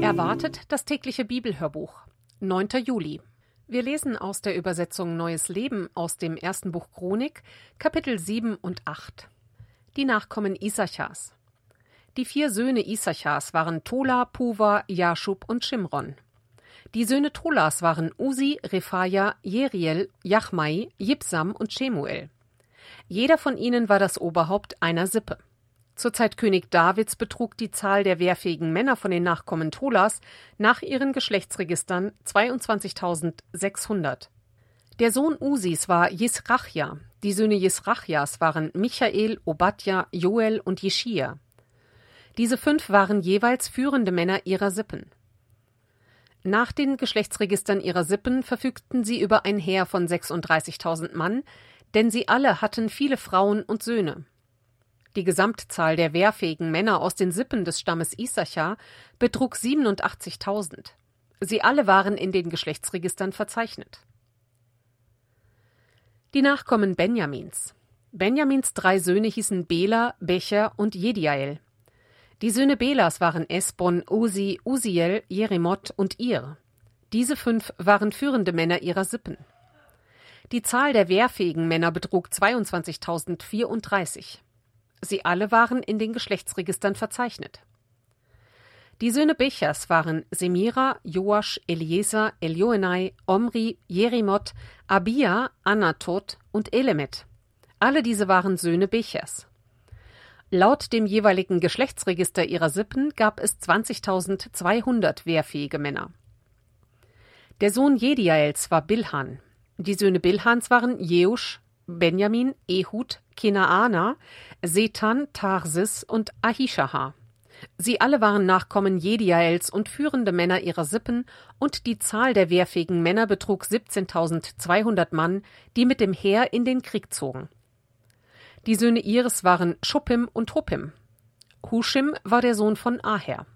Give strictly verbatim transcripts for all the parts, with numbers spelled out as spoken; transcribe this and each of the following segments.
Erwartet das tägliche Bibelhörbuch. neunter Juli. Wir lesen aus der Übersetzung Neues Leben aus dem ersten Buch Chronik, Kapitel sieben und acht. Die Nachkommen Issachars. Die vier Söhne Issachars waren Tola, Puva, Jaschub und Schimron. Die Söhne Tolas waren Usi, Rephaja, Jeriel, Jachmai, Jibsam und Schemuel. Jeder von ihnen war das Oberhaupt einer Sippe. Zur Zeit König Davids betrug die Zahl der wehrfähigen Männer von den Nachkommen Tolas nach ihren Geschlechtsregistern zweiundzwanzigtausendsechshundert. Der Sohn Usis war Jisrachja. Die Söhne Jisrachjas waren Michael, Obadja, Joel und Jeschia. Diese fünf waren jeweils führende Männer ihrer Sippen. Nach den Geschlechtsregistern ihrer Sippen verfügten sie über ein Heer von sechsunddreißigtausend Mann, denn sie alle hatten viele Frauen und Söhne. Die Gesamtzahl der wehrfähigen Männer aus den Sippen des Stammes Issachar betrug siebenundachtzigtausend. Sie alle waren in den Geschlechtsregistern verzeichnet. Die Nachkommen Benjamins. Benjamins drei Söhne hießen Bela, Becher und Jediael. Die Söhne Belas waren Esbon, Usi, Usiel, Jerimoth und Ir. Diese fünf waren führende Männer ihrer Sippen. Die Zahl der wehrfähigen Männer betrug zweiundzwanzigtausendvierunddreißig. Sie alle waren in den Geschlechtsregistern verzeichnet. Die Söhne Bechers waren Semira, Joasch, Eliezer, Elioenai, Omri, Jerimoth, Abia, Anatot und Elemet. Alle diese waren Söhne Bechers. Laut dem jeweiligen Geschlechtsregister ihrer Sippen gab es zwanzigtausendzweihundert wehrfähige Männer. Der Sohn Jediaels war Bilhan. Die Söhne Bilhans waren Jeusch, Benjamin, Ehud, Kenaana, Setan, Tarsis und Ahishaha. Sie alle waren Nachkommen Jediaels und führende Männer ihrer Sippen, und die Zahl der wehrfähigen Männer betrug siebzehntausendzweihundert Mann, die mit dem Heer in den Krieg zogen. Die Söhne Iris waren Schuppim und Huppim. Huschim war der Sohn von Aher.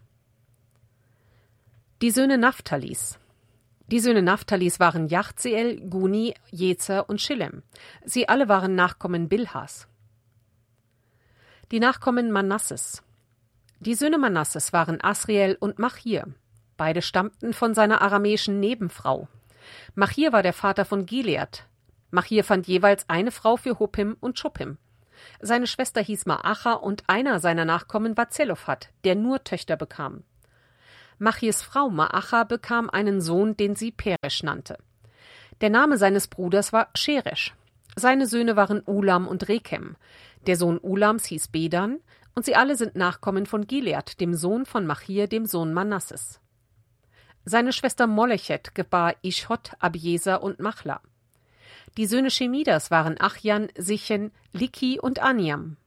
Die Söhne Naphtalis. Die Söhne Naphtalis waren Jachzeel, Guni, Jezer und Schillem. Sie alle waren Nachkommen Bilhas. Die Nachkommen Manasses. Die Söhne Manasses waren Asriel und Machir. Beide stammten von seiner aramäischen Nebenfrau. Machir war der Vater von Gilead. Machir fand jeweils eine Frau für Huppim und Schuppim. Seine Schwester hieß Maacha und einer seiner Nachkommen war Zelophat, der nur Töchter bekam. Machirs Frau Maacha bekam einen Sohn, den sie Peresch nannte. Der Name seines Bruders war Scheresch. Seine Söhne waren Ulam und Rekem. Der Sohn Ulams hieß Bedan, und sie alle sind Nachkommen von Gilead, dem Sohn von Machir, dem Sohn Manasses. Seine Schwester Molechet gebar Ischhot, Abieser und Machla. Die Söhne Shemidas waren Achjan, Sichen, Liki und Aniam.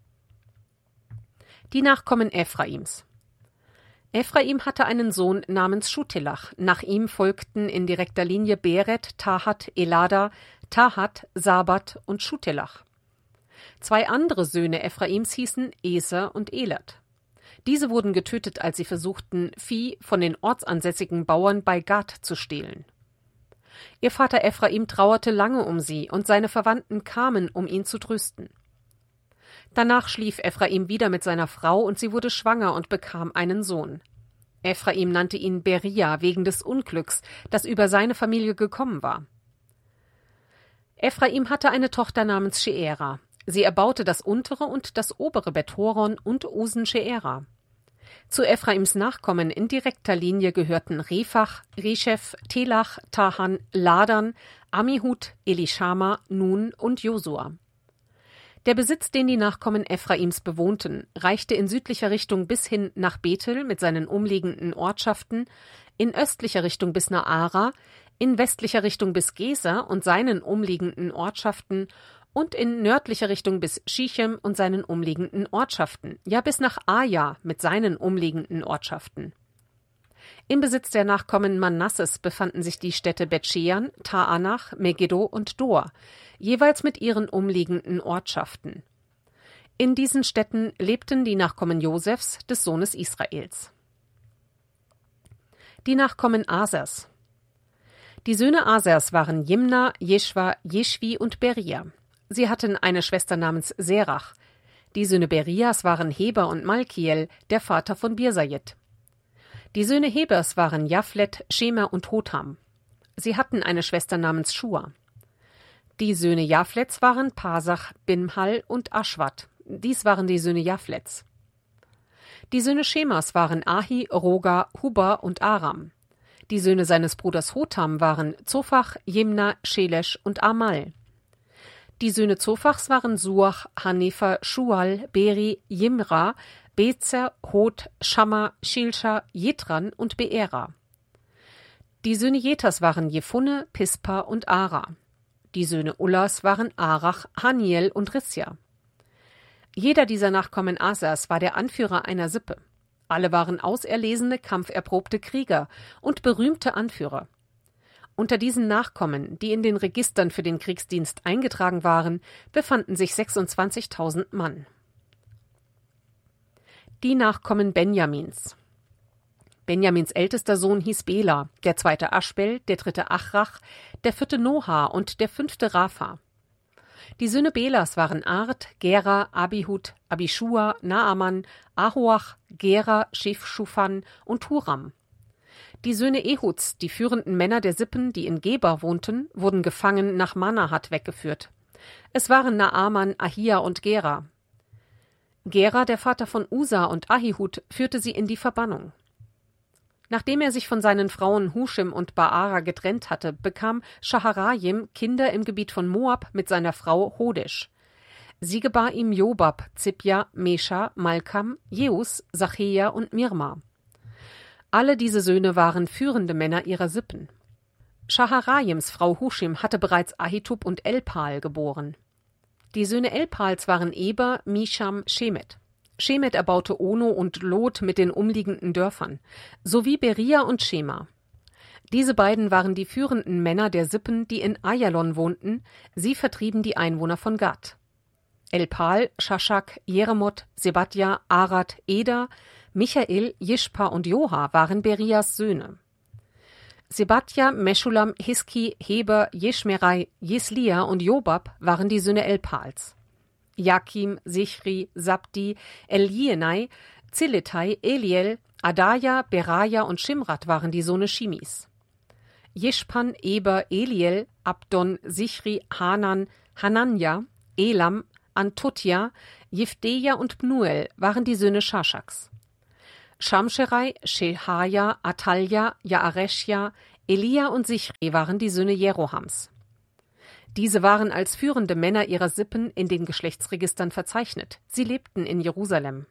Die Nachkommen Ephraims. Ephraim hatte einen Sohn namens Schutelach. Nach ihm folgten in direkter Linie Beret, Tahat, Elada, Tahat, Sabat und Schutelach. Zwei andere Söhne Ephraims hießen Eser und Elad. Diese wurden getötet, als sie versuchten, Vieh von den ortsansässigen Bauern bei Gad zu stehlen. Ihr Vater Ephraim trauerte lange um sie, und seine Verwandten kamen, um ihn zu trösten. Danach schlief Ephraim wieder mit seiner Frau, und sie wurde schwanger und bekam einen Sohn. Ephraim nannte ihn Beria wegen des Unglücks, das über seine Familie gekommen war. Ephraim hatte eine Tochter namens Sheera. Sie erbaute das untere und das obere Bet-Horon und Usen-Sheera. Zu Ephraims Nachkommen in direkter Linie gehörten Rephach, Reshef, Telach, Tahan, Ladan, Amihud, Elishama, Nun und Josua. Der Besitz, den die Nachkommen Ephraims bewohnten, reichte in südlicher Richtung bis hin nach Bethel mit seinen umliegenden Ortschaften, in östlicher Richtung bis Naara, in westlicher Richtung bis Geser und seinen umliegenden Ortschaften und in nördlicher Richtung bis Shichem und seinen umliegenden Ortschaften, ja bis nach Aja mit seinen umliegenden Ortschaften. Im Besitz der Nachkommen Manasses befanden sich die Städte Bet-Shean, Taanach, Megiddo und Dor, jeweils mit ihren umliegenden Ortschaften. In diesen Städten lebten die Nachkommen Josefs, des Sohnes Israels. Die Nachkommen Asers. Die Söhne Asers waren Jimna, Jeschwa, Jeschwi und Beria. Sie hatten eine Schwester namens Serach. Die Söhne Berias waren Heber und Malkiel, der Vater von Birsajit. Die Söhne Hebers waren Japhlet, Schema und Hotham. Sie hatten eine Schwester namens Schua. Die Söhne Japhlets waren Pasach, Bimhal und Aschwat. Dies waren die Söhne Japhlets. Die Söhne Schemas waren Ahi, Roga, Huba und Aram. Die Söhne seines Bruders Hotham waren Zophach, Jimna, Schelesch und Amal. Die Söhne Zophachs waren Suach, Hanefer, Schual, Beri, Jimra, Bezer, Hod, Schamma, Schilscha, Jitran und Beera. Die Söhne Jeters waren Jefunne, Pispa und Ara. Die Söhne Ullas waren Arach, Haniel und Rissja. Jeder dieser Nachkommen Asas war der Anführer einer Sippe. Alle waren auserlesene, kampferprobte Krieger und berühmte Anführer. Unter diesen Nachkommen, die in den Registern für den Kriegsdienst eingetragen waren, befanden sich sechsundzwanzigtausend Mann. Die Nachkommen Benjamins. Benjamins ältester Sohn hieß Bela, der zweite Aschbel, der dritte Achrach, der vierte Noha und der fünfte Rapha. Die Söhne Belas waren Ard, Gera, Abihud, Abishua, Naaman, Ahoach, Gera, Shifschufan und Huram. Die Söhne Ehuds, die führenden Männer der Sippen, die in Geba wohnten, wurden gefangen nach Manahat weggeführt. Es waren Naaman, Ahia und Gera. Gera, der Vater von Usa und Ahihud, führte sie in die Verbannung. Nachdem er sich von seinen Frauen Huschim und Baara getrennt hatte, bekam Shaharayim Kinder im Gebiet von Moab mit seiner Frau Hodesh. Sie gebar ihm Jobab, Zipja, Mesha, Malkam, Jeus, Sachea und Mirma. Alle diese Söhne waren führende Männer ihrer Sippen. Shaharayims Frau Huschim hatte bereits Ahitub und Elpal geboren. Die Söhne Elpals waren Eber, Misham, Shemet. Shemet erbaute Ono und Lot mit den umliegenden Dörfern, sowie Beria und Schema. Diese beiden waren die führenden Männer der Sippen, die in Ayalon wohnten, sie vertrieben die Einwohner von Gad. Elpal, Shashak, Jeremot, Sebadja, Arad, Eder, Michael, Jishpa und Joha waren Berias Söhne. Sebadja, Meschulam, Hiski, Heber, Jeschmerei, Jeslia und Jobab waren die Söhne Elpals. Jakim, Sichri, Sabdi, Elienai, Ziletai, Eliel, Adaja, Beraja und Shimrat waren die Söhne Shimis. Jishpan, Eber, Eliel, Abdon, Sichri, Hanan, Hananja, Elam, Antotja, Jifdeja und Pnuel waren die Söhne Shashaks. Shamsherai, Shehaja, Atalja, Jaareschja, Elia und Sichri waren die Söhne Jerohams. Diese waren als führende Männer ihrer Sippen in den Geschlechtsregistern verzeichnet. Sie lebten in Jerusalem.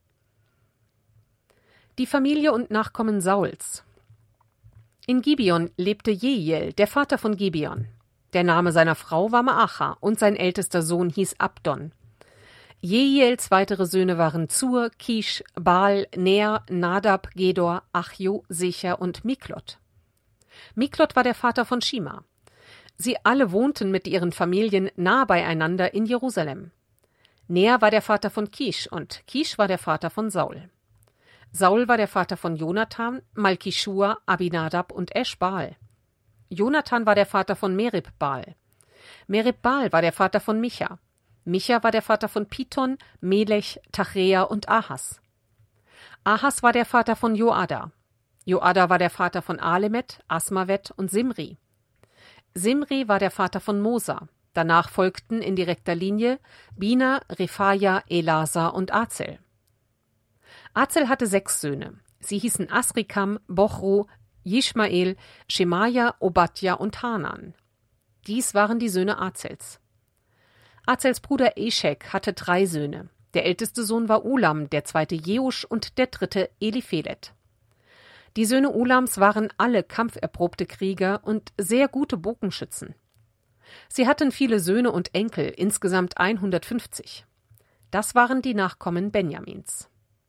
Die Familie und Nachkommen Sauls. In Gibeon lebte Jehiel, der Vater von Gibeon. Der Name seiner Frau war Maacha und sein ältester Sohn hieß Abdon. Jehiels weitere Söhne waren Zur, Kish, Baal, Ner, Nadab, Gedor, Achju, Secher und Miklot. Miklot war der Vater von Shima. Sie alle wohnten mit ihren Familien nah beieinander in Jerusalem. Ner war der Vater von Kish und Kish war der Vater von Saul. Saul war der Vater von Jonathan, Malkishua, Abinadab und Eschbaal. Jonathan war der Vater von Merib-Baal. Merib-Baal war der Vater von Micha. Micha war der Vater von Piton, Melech, Tachrea und Ahas. Ahas war der Vater von Joada. Joada war der Vater von Alemet, Asmavet und Simri. Simri war der Vater von Mosa. Danach folgten in direkter Linie Bina, Rephaja, Elasa und Azel. Azel hatte sechs Söhne. Sie hießen Asrikam, Bochru, Jishmael, Shemaja, Obadja und Hanan. Dies waren die Söhne Azels. Azels Bruder Eschek hatte drei Söhne. Der älteste Sohn war Ulam, der zweite Jeusch und der dritte Eliphelet. Die Söhne Ulams waren alle kampferprobte Krieger und sehr gute Bogenschützen. Sie hatten viele Söhne und Enkel, insgesamt hundertfünfzig. Das waren die Nachkommen Benjamins.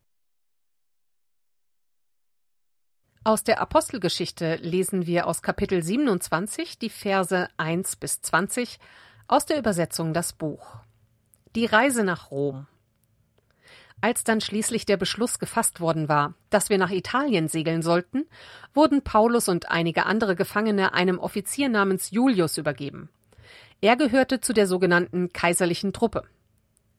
Aus der Apostelgeschichte lesen wir aus Kapitel siebenundzwanzig die Verse eins bis zwanzig, aus der Übersetzung das Buch. Die Reise nach Rom. Als dann schließlich der Beschluss gefasst worden war, dass wir nach Italien segeln sollten, wurden Paulus und einige andere Gefangene einem Offizier namens Julius übergeben. Er gehörte zu der sogenannten kaiserlichen Truppe.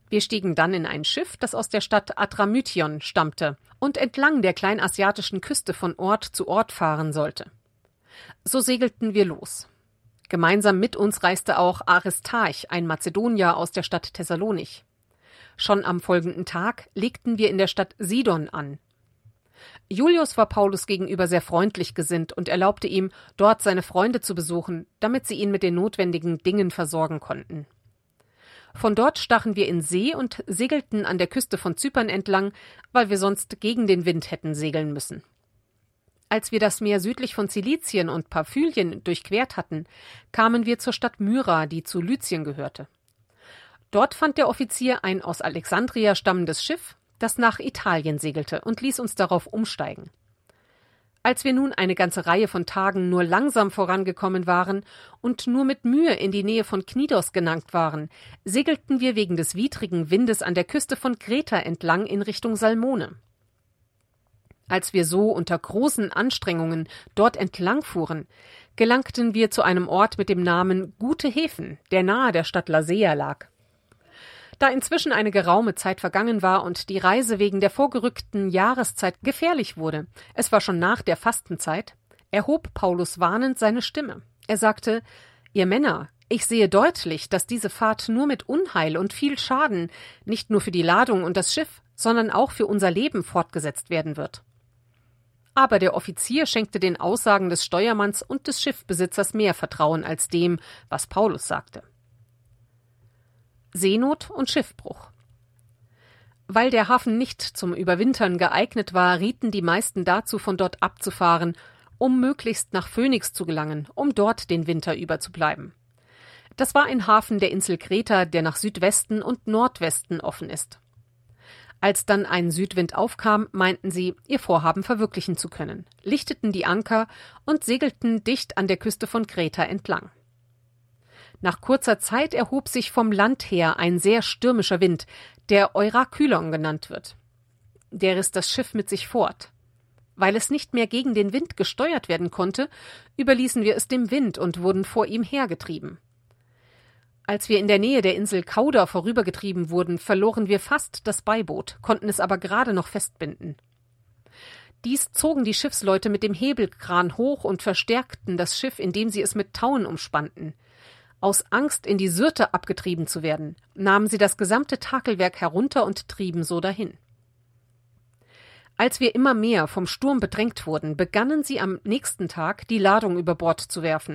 Wir stiegen dann in ein Schiff, das aus der Stadt Adramyttion stammte und entlang der kleinasiatischen Küste von Ort zu Ort fahren sollte. So segelten wir los. Gemeinsam mit uns reiste auch Aristarch, ein Mazedonier aus der Stadt Thessalonich. Schon am folgenden Tag legten wir in der Stadt Sidon an. Julius war Paulus gegenüber sehr freundlich gesinnt und erlaubte ihm, dort seine Freunde zu besuchen, damit sie ihn mit den notwendigen Dingen versorgen konnten. Von dort stachen wir in See und segelten an der Küste von Zypern entlang, weil wir sonst gegen den Wind hätten segeln müssen. Als wir das Meer südlich von Zilizien und Pamphylien durchquert hatten, kamen wir zur Stadt Myra, die zu Lyzien gehörte. Dort fand der Offizier ein aus Alexandria stammendes Schiff, das nach Italien segelte, und ließ uns darauf umsteigen. Als wir nun eine ganze Reihe von Tagen nur langsam vorangekommen waren und nur mit Mühe in die Nähe von Knidos gelangt waren, segelten wir wegen des widrigen Windes an der Küste von Kreta entlang in Richtung Salmone. Als wir so unter großen Anstrengungen dort entlang fuhren, gelangten wir zu einem Ort mit dem Namen Gute Häfen, der nahe der Stadt Lasea lag. Da inzwischen eine geraume Zeit vergangen war und die Reise wegen der vorgerückten Jahreszeit gefährlich wurde, es war schon nach der Fastenzeit, erhob Paulus warnend seine Stimme. Er sagte: »Ihr Männer, ich sehe deutlich, dass diese Fahrt nur mit Unheil und viel Schaden, nicht nur für die Ladung und das Schiff, sondern auch für unser Leben fortgesetzt werden wird.« Aber der Offizier schenkte den Aussagen des Steuermanns und des Schiffbesitzers mehr Vertrauen als dem, was Paulus sagte. Seenot und Schiffbruch. Weil der Hafen nicht zum Überwintern geeignet war, rieten die meisten dazu, von dort abzufahren, um möglichst nach Phönix zu gelangen, um dort den Winter über zu bleiben. Das war ein Hafen der Insel Kreta, der nach Südwesten und Nordwesten offen ist. Als dann ein Südwind aufkam, meinten sie, ihr Vorhaben verwirklichen zu können, lichteten die Anker und segelten dicht an der Küste von Kreta entlang. Nach kurzer Zeit erhob sich vom Land her ein sehr stürmischer Wind, der Eurakylon genannt wird. Der riss das Schiff mit sich fort. Weil es nicht mehr gegen den Wind gesteuert werden konnte, überließen wir es dem Wind und wurden vor ihm hergetrieben. Als wir in der Nähe der Insel Kauda vorübergetrieben wurden, verloren wir fast das Beiboot, konnten es aber gerade noch festbinden. Dies zogen die Schiffsleute mit dem Hebelkran hoch und verstärkten das Schiff, indem sie es mit Tauen umspannten. Aus Angst, in die Syrte abgetrieben zu werden, nahmen sie das gesamte Takelwerk herunter und trieben so dahin. Als wir immer mehr vom Sturm bedrängt wurden, begannen sie am nächsten Tag, die Ladung über Bord zu werfen,